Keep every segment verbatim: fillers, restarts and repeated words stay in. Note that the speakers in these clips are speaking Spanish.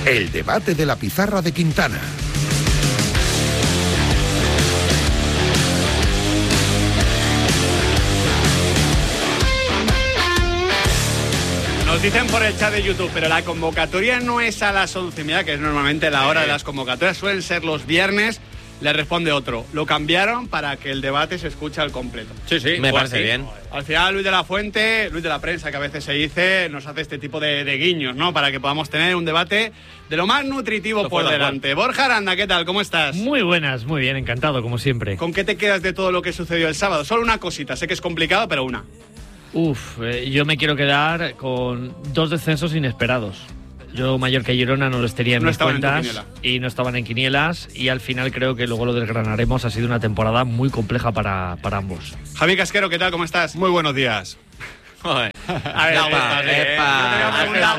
El debate de la pizarra de Quintana. Nos dicen por el chat de YouTube, pero la convocatoria no es a las once y media, que es normalmente la hora de las convocatorias, suelen ser los viernes. Le responde otro, lo cambiaron para que el debate se escuche al completo. Sí, sí, me parece sí. bien. Al final Luis de la Fuente, Luis de la Prensa, que a veces se dice, nos hace este tipo de, de guiños, ¿no? Para que podamos tener un debate de lo más nutritivo lo por delante. Borja Aranda, ¿qué tal? ¿Cómo estás? Muy buenas, muy bien, encantado, como siempre. ¿Con qué te quedas de todo lo que sucedió el sábado? Solo una cosita, sé que es complicado, pero una. Uf, eh, yo me quiero quedar con dos descensos inesperados. Yo Mallorca y Girona no los tenía en no mis cuentas en y no estaban en quinielas, y al final creo que luego lo desgranaremos. Ha sido una temporada muy compleja para, para ambos. Javi Casquero, ¿qué tal? ¿Cómo estás? Muy buenos días. Joder. A ver, epa, epa.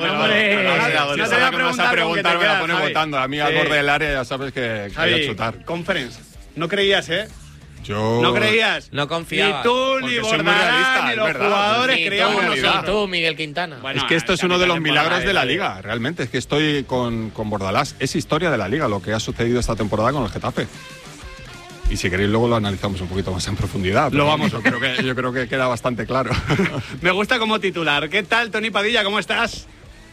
No te voy a preguntar, me la pone votando. A mí al borde del área ya sabes que voy a chutar. Conference. No creías, ¿eh? Yo... ¿No creías? No confiaba. Ni tú, ni Bordalás, ni los verdad, jugadores ni creíamos tú, nosotros. Ni tú, Miguel Quintana. Bueno, es que esto es uno de los milagros de la Liga, realmente. Es que estoy con, con Bordalás. Es historia de la Liga lo que ha sucedido esta temporada con el Getafe. Y si queréis luego lo analizamos un poquito más en profundidad. Lo vamos. Yo creo que, yo creo que queda bastante claro. Me gusta como titular. ¿Qué tal, Tony Padilla? ¿Cómo estás?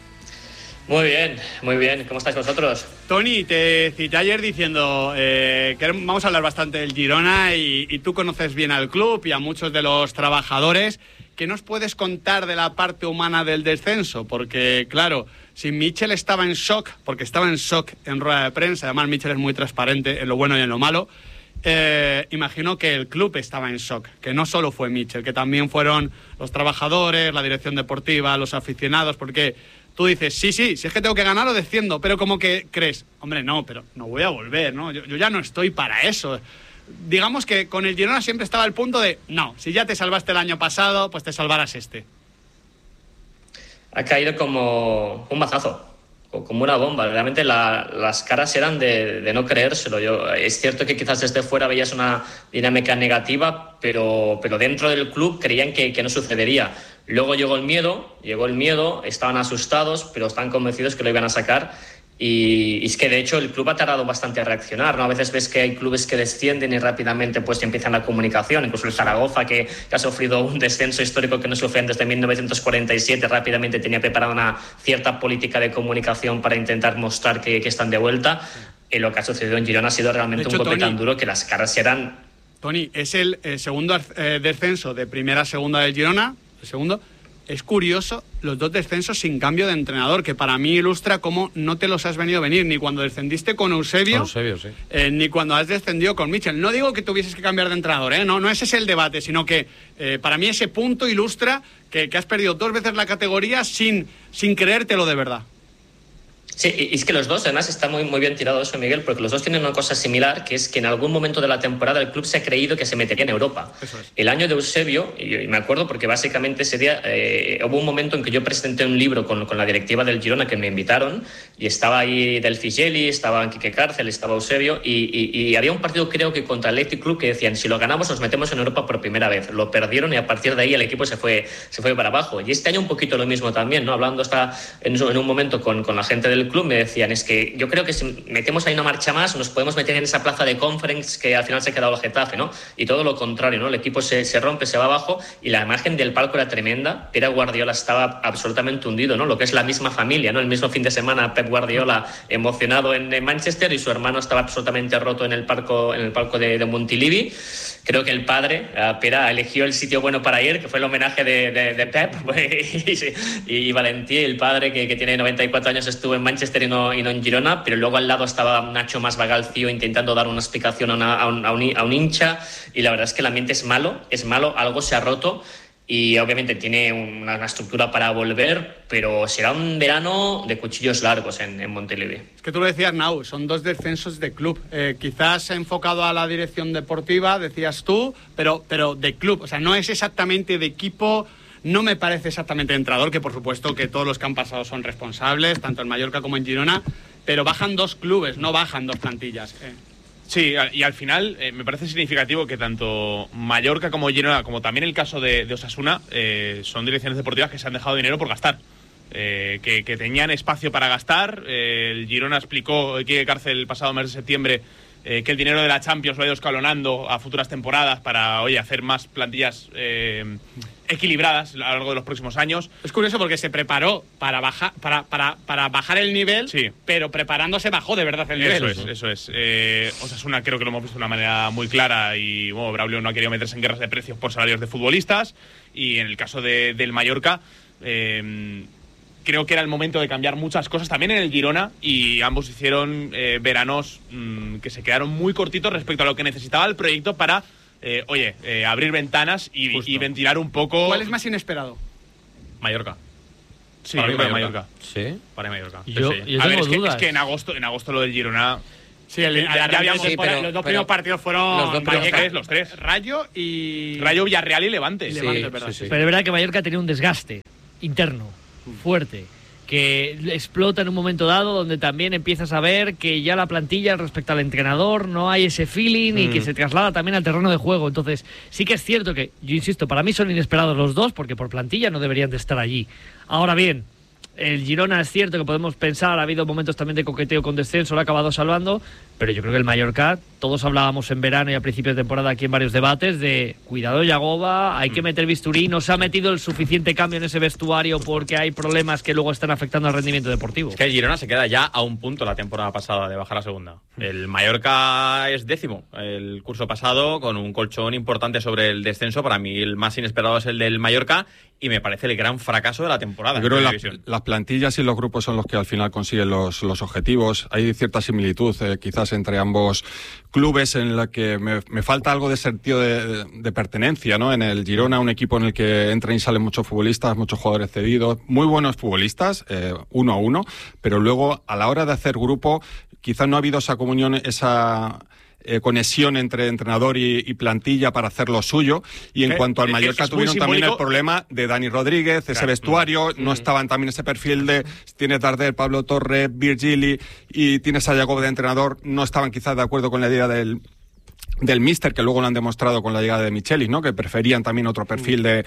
Muy bien, muy bien. ¿Cómo estáis vosotros? Tony, te cité ayer diciendo eh, que vamos a hablar bastante del Girona y, y tú conoces bien al club y a muchos de los trabajadores. ¿Qué nos puedes contar de la parte humana del descenso? Porque, claro, si Mitchell estaba en shock, porque estaba en shock en rueda de prensa, además Mitchell es muy transparente en lo bueno y en lo malo, eh, imagino que el club estaba en shock, que no solo fue Mitchell, que también fueron los trabajadores, la dirección deportiva, los aficionados, porque... Tú dices, sí, sí, si es que tengo que ganar o desciendo, pero como que crees, hombre, no, pero no voy a volver, ¿no? Yo, yo ya no estoy para eso. Digamos que con el Girona siempre estaba el punto de, no, si ya te salvaste el año pasado, pues te salvarás este. Ha caído como un mazazo, como una bomba. Realmente la, las caras eran de, de no creérselo. Yo, es cierto que quizás desde fuera veías una dinámica negativa, pero, pero dentro del club creían que, que no sucedería. Luego llegó el miedo, llegó el miedo, estaban asustados, pero están convencidos que lo iban a sacar. Y, y es que de hecho el club ha tardado bastante a reaccionar, ¿no? A veces ves que hay clubes que descienden y rápidamente pues empiezan la comunicación, incluso el Zaragoza, que, que ha sufrido un descenso histórico que no sufrían desde mil novecientos cuarenta y siete, rápidamente tenía preparada una cierta política de comunicación para intentar mostrar que, que están de vuelta. Y lo que ha sucedido en Girona ha sido realmente hecho, un golpe Tony, tan duro que las caras eran... Tony, es el eh, segundo eh, descenso de primera a segunda del Girona, el segundo... Es curioso los dos descensos sin cambio de entrenador, que para mí ilustra cómo no te los has venido a venir, ni cuando descendiste con Eusebio, con Eusebio sí. eh, ni cuando has descendido con Mitchell. No digo que tuvieses que cambiar de entrenador, ¿eh? no, no ese es el debate, sino que eh, para mí ese punto ilustra que, que has perdido dos veces la categoría sin, sin creértelo de verdad. Sí, y es que los dos, además, está muy, muy bien tirado eso, Miguel, porque los dos tienen una cosa similar, que es que en algún momento de la temporada el club se ha creído que se metería en Europa. Eso es. El año de Eusebio, y, y me acuerdo porque básicamente ese día eh, hubo un momento en que yo presenté un libro con, con la directiva del Girona, que me invitaron, y estaba ahí Delphi Geli, estaba Quique Cárcel, estaba Eusebio, y, y, y había un partido, creo que contra el Athletic Club, que decían, si lo ganamos nos metemos en Europa por primera vez. Lo perdieron y a partir de ahí el equipo se fue, se fue para abajo. Y este año un poquito lo mismo también, ¿no? Hablando hasta en, en un momento con, con la gente del club, me decían, es que yo creo que si metemos ahí una marcha más nos podemos meter en esa plaza de Conference que al final se ha quedado el Getafe, ¿no? Y todo lo contrario, ¿no? El equipo se, se rompe, se va abajo y la imagen del palco era tremenda. Pep Guardiola estaba absolutamente hundido, ¿no? Lo que es la misma familia, ¿no? El mismo fin de semana Pep Guardiola emocionado en, en Manchester y su hermano estaba absolutamente roto en el palco, en el palco de, de Montilivi. Creo que el padre, uh, Pera, eligió el sitio bueno para ir, que fue el homenaje de, de, de Pep. y, y Valentí, el padre, que, que tiene noventa y cuatro años, estuvo en Manchester y no, y no en Girona, pero luego al lado estaba Nacho Masvagalcio intentando dar una explicación a, una, a, un, a, un, a un hincha, y la verdad es que el ambiente es malo, es malo, algo se ha roto. Y obviamente tiene una, una estructura para volver, pero será un verano de cuchillos largos en, en Montilivi. Es que tú lo decías, Nau, son dos descensos de club. Eh, quizás enfocado a la dirección deportiva, decías tú, pero, pero de club. O sea, no es exactamente de equipo, no me parece exactamente de entrenador, que por supuesto que todos los que han pasado son responsables, tanto en Mallorca como en Girona, pero bajan dos clubes, no bajan dos plantillas. Eh. Sí, y al final eh, me parece significativo que tanto Mallorca como Girona, como también el caso de, de Osasuna, eh, son direcciones deportivas que se han dejado dinero por gastar. eh, que, que tenían espacio para gastar. Eh, el Girona explicó Quique Cárcel el pasado mes de septiembre eh, que el dinero de la Champions lo ha ido escalonando a futuras temporadas para, oye, hacer más plantillas eh, equilibradas a lo largo de los próximos años. Es curioso porque se preparó para bajar para, para, para bajar el nivel, sí, pero preparándose bajó de verdad el nivel. Eso es, eso es. Eh, Osasuna creo que lo hemos visto de una manera muy clara y bueno, Braulio no ha querido meterse en guerras de precios por salarios de futbolistas, y en el caso de, del Mallorca eh, creo que era el momento de cambiar muchas cosas también en el Girona, y ambos hicieron eh, veranos mmm, que se quedaron muy cortitos respecto a lo que necesitaba el proyecto para Eh, oye, eh, abrir ventanas y, y ventilar un poco. ¿Cuál es más inesperado? Mallorca. Sí, para mí Mallorca. Mallorca. ¿Sí? Para Mallorca. Yo, sí, sí. yo A ver, tengo es que, dudas. es que en agosto, en agosto lo del Girona. Sí, el, ya, ya habíamos, sí, pero, los dos pero, primeros partidos fueron los dos Mallorca, tres, los tres. Rayo y Rayo, Villarreal y Levante. y Sí, Levante, es verdad. sí, sí. Pero es verdad que Mallorca tenía un desgaste interno fuerte, que explota en un momento dado donde también empiezas a ver que ya la plantilla respecto al entrenador no hay ese feeling, mm. y que se traslada también al terreno de juego. Entonces sí que es cierto que, yo insisto, para mí son inesperados los dos porque por plantilla no deberían de estar allí. Ahora bien, el Girona es cierto que podemos pensar, ha habido momentos también de coqueteo con descenso, lo ha acabado salvando, pero yo creo que el Mallorca, todos hablábamos en verano y a principios de temporada aquí en varios debates de cuidado Yagoba, hay que meter bisturí, no se ha metido el suficiente cambio en ese vestuario porque hay problemas que luego están afectando al rendimiento deportivo. Es que el Girona se queda ya a un punto la temporada pasada de bajar a segunda. El Mallorca es décimo el curso pasado, con un colchón importante sobre el descenso. Para mí el más inesperado es el del Mallorca y me parece el gran fracaso de la temporada. Yo creo que la, las plantillas y los grupos son los que al final consiguen los, los objetivos. Hay cierta similitud eh, quizás entre ambos clubes, en la que me, me falta algo de sentido de, de, de pertenencia, ¿no? En el Girona, un equipo en el que entran y salen muchos futbolistas, muchos jugadores cedidos, muy buenos futbolistas, eh, uno a uno, pero luego a la hora de hacer grupo quizás no ha habido esa comunión, esa eh, conexión entre entrenador y, y plantilla para hacer lo suyo. Y en ¿Qué? cuanto al Es, Mallorca es tuvieron también simbólico. el problema de Dani Rodríguez, ese Claro. vestuario, mm. no estaban también ese perfil de, tienes Darder, Pablo Torre, Virgili y tienes a Yagoba de entrenador, no estaban quizás de acuerdo con la idea del del míster, que luego lo han demostrado con la llegada de Michelis, ¿no? Que preferían también otro perfil de,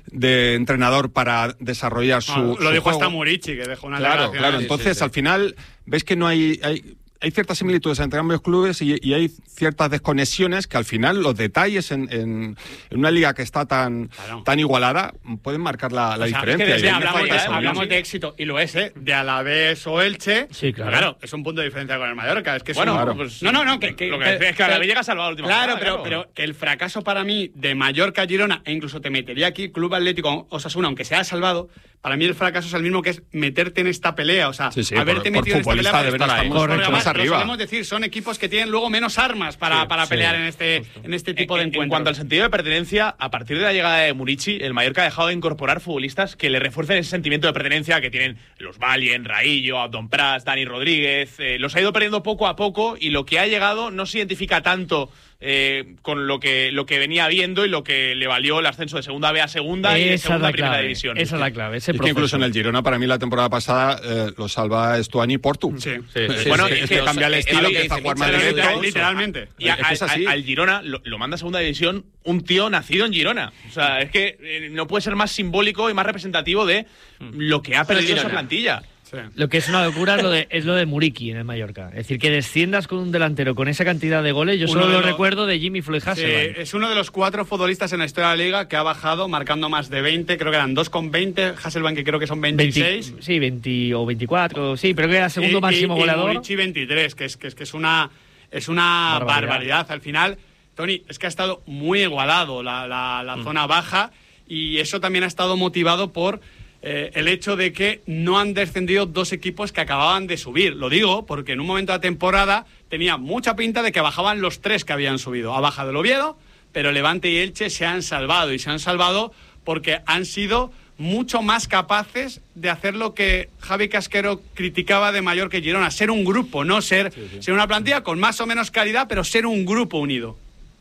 de entrenador para desarrollar su, No, lo su dijo juego. hasta Murici, que dejó una Claro, declaración. claro. Sí, Entonces, sí, sí. al final, ves que no hay... hay hay ciertas similitudes entre ambos clubes y, y hay ciertas desconexiones que al final los detalles en, en, en una liga que está tan, Claro. tan igualada pueden marcar la, la O sea, diferencia. es que desde Y ahí me hablamos, falta de, esa unión. hablamos de éxito, y lo es, ¿eh? De Alavés o Elche. Sí, claro. Claro, es un punto de diferencia con el Mallorca. Es que es Bueno, un- claro. pues, no, no, no. Que, que, lo que decía es que pero- Alavés llega a salvar la última Claro, jornada, pero, claro. pero que el fracaso para mí de Mallorca, Girona, e incluso te metería aquí Club Atlético Osasuna, aunque sea salvado, para mí el fracaso es el mismo, que es meterte en esta pelea. O sea, Sí, sí, haberte por- por metido en esta pelea. futbolista porque debería estás estar ahí. más- Porque más además, arriba. lo solemos decir, son equipos que tienen luego menos armas para, Sí, para sí, pelear en este, en este tipo de en, encuentros. en cuanto al sentido de pertenencia, a partir de la llegada de Murici, el Mallorca ha dejado de incorporar futbolistas que le refuercen ese sentimiento de pertenencia que tienen los Valien, Raillo, Abdon Pras, Dani Rodríguez. Eh, los ha ido perdiendo poco a poco y lo que ha llegado no se identifica tanto eh, con lo que, lo que venía viendo y lo que le valió el ascenso de segunda B a segunda y de Esa es segunda la a primera clave. división. Esa es la clave. Ese Es que proceso. incluso en el Girona, para mí, la temporada pasada eh, lo salva Stuani y Portu. Sí. Sí, sí, Bueno, sí, es sí, que sí, cambia el es estilo, lo que empieza a dice jugar más Michel directo. Alonso. Literalmente. Y a- Es que es a- así. a- al Girona lo, lo manda a segunda división un tío nacido en Girona. O sea, es que eh, no puede ser más simbólico y más representativo de lo que ha perdido esa Girona. plantilla. Sí. Lo que es una locura es lo de, es lo de Muriqui en el Mallorca. Es decir, que desciendas con un delantero con esa cantidad de goles. Yo Uno solo de lo los- recuerdo de Jimmy Floyd Sí, Hasselbank. es uno de los cuatro futbolistas en la historia de la liga que ha bajado marcando más de veinte, creo que eran dos con veinte, Hasselbank que creo que son veintiséis. veinte, sí, veinte o veinticuatro, sí, pero que era segundo y, máximo y, goleador. Y Murici veintitrés, que es, que es, que es una, es una Barbaridad. barbaridad. Al final, Tony, es que ha estado muy igualado la, la, la Mm. zona baja, y eso también ha estado motivado por eh, el hecho de que no han descendido dos equipos que acababan de subir. Lo digo porque en un momento de la temporada tenía mucha pinta de que bajaban los tres que habían subido. Ha bajado el Oviedo, pero Levante y Elche se han salvado, y se han salvado porque han sido mucho más capaces de hacer lo que Javi Casquero criticaba de Mallorca y Girona, ser un grupo, no ser, ser una plantilla con más o menos calidad, pero ser un grupo unido.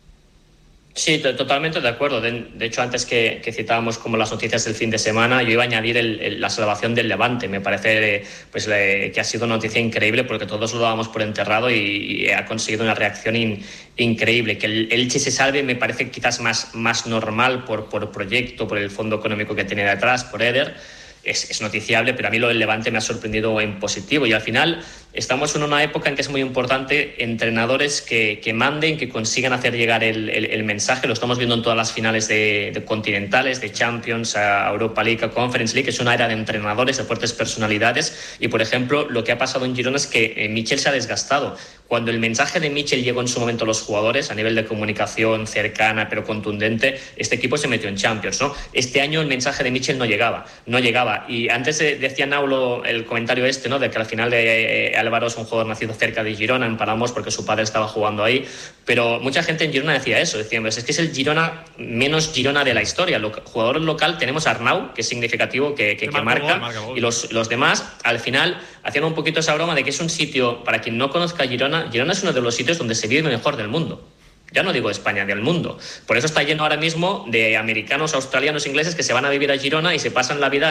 Sí, to- totalmente de acuerdo. De, de hecho, antes que, que citábamos como las noticias del fin de semana, yo iba a añadir el, el, la salvación del Levante. Me parece eh, pues, le, que ha sido una noticia increíble, porque todos lo dábamos por enterrado y, y ha conseguido una reacción in, increíble. Que el Elche se salve me parece quizás más, más normal por, por proyecto, por el fondo económico que tiene detrás, por Eder. es, es noticiable, pero a mí lo del Levante me ha sorprendido en positivo. Y al final estamos en una época en que es muy importante entrenadores que, que manden, que consigan hacer llegar el, el, el mensaje. Lo estamos viendo en todas las finales de, de continentales, de Champions, a Europa League, a Conference League. Es una era de entrenadores, de fuertes personalidades. Y, por ejemplo, lo que ha pasado en Girona es que eh, Michel se ha desgastado. Cuando el mensaje de Michel llegó en su momento a los jugadores, a nivel de comunicación cercana pero contundente, este equipo se metió en Champions, ¿no? Este año el mensaje de Michel no llegaba, no llegaba. Y antes de, decía Naulo el comentario este, ¿no? De que al final de, eh, Álvaro es un jugador nacido cerca de Girona, en Palamós, porque su padre estaba jugando ahí. Pero mucha gente en Girona decía eso, decían, pues es que es el Girona menos Girona de la historia. Lo, jugador local tenemos a Arnau, que es significativo, que, que, que marca, marca y los, los demás, al final, hacían un poquito esa broma de que es un sitio, para quien no conozca Girona, Girona es uno de los sitios donde se vive mejor del mundo. Ya no digo de España, del mundo. Por eso está lleno ahora mismo de americanos, australianos, ingleses que se van a vivir a Girona y se pasan la vida